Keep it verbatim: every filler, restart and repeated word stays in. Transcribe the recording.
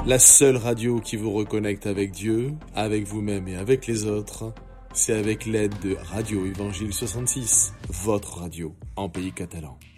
La seule radio qui vous reconnecte avec Dieu, avec vous-même et avec les autres, c'est avec l'aide de Radio Évangile soixante-six, votre radio en pays catalan.